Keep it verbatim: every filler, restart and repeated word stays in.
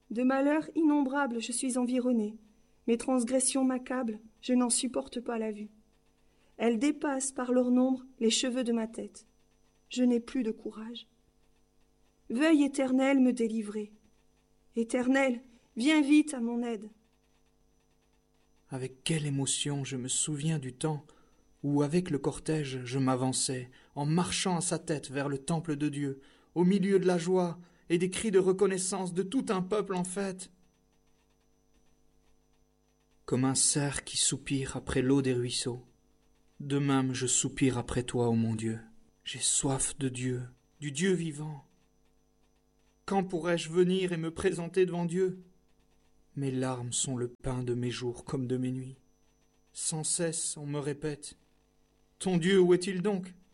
De malheurs innombrables je suis environnée. Mes transgressions m'accablent, je n'en supporte pas la vue. Elles dépassent par leur nombre les cheveux de ma tête. Je n'ai plus de courage. Veuille, Éternel, me délivrer. Éternel, viens vite à mon aide. Avec quelle émotion je me souviens du temps où, avec le cortège, je m'avançais, en marchant à sa tête vers le temple de Dieu, au milieu de la joie et des cris de reconnaissance de tout un peuple en fête. Comme un cerf qui soupire après l'eau des ruisseaux, de même je soupire après toi, ô mon Dieu. J'ai soif de Dieu, du Dieu vivant. Quand pourrai-je venir et me présenter devant Dieu? Mes larmes sont le pain de mes jours comme de mes nuits. Sans cesse on me répète: Ton Dieu, où est-il donc?